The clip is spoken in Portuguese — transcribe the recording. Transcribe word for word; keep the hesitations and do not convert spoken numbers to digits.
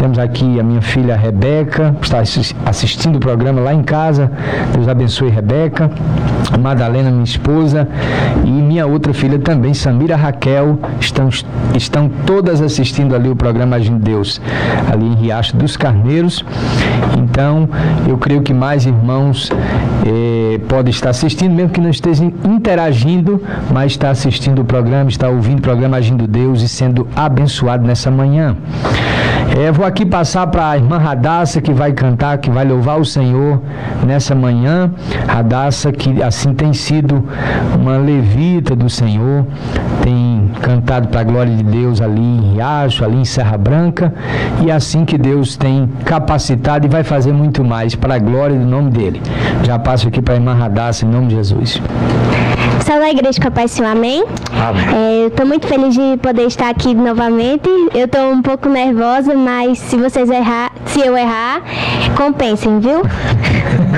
Temos aqui a minha filha Rebeca, que está assistindo o programa lá em casa. Deus abençoe Rebeca. A Madalena, minha esposa, e minha outra filha também, Samira Raquel, estão, estão todas assistindo ali o programa Agindo Deus, ali em Riacho dos Carneiros. Então, eu creio que mais irmãos eh, podem estar assistindo, mesmo que não estejam interagindo, mas está assistindo o programa, está ouvindo o programa Agindo Deus e sendo abençoado nessa manhã. É, vou aqui passar para a irmã Radassa, que vai cantar, que vai louvar o Senhor nessa manhã. Radassa, que assim tem sido uma levita do Senhor, tem cantado para a glória de Deus ali em Riacho, ali em Serra Branca, e assim que Deus tem capacitado e vai fazer muito mais para a glória do nome dele. Já passo aqui para a irmã Radassa, em nome de Jesus. Salve a igreja com a paz, Senhor, amém? Amém. É, eu estou muito feliz de poder estar aqui novamente. Eu estou um pouco nervosa, mas se vocês errar, se eu errar, compensem, viu?